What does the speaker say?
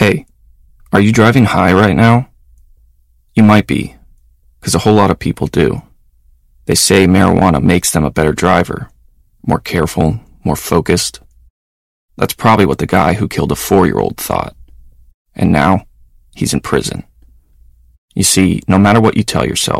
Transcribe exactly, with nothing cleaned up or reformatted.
Hey, are you driving high right now? You might be, because a whole lot of people do. They say marijuana makes them a better driver, more careful, more focused. That's probably what the guy who killed a four-year-old thought. And now, he's in prison. You see, no matter what you tell yourself,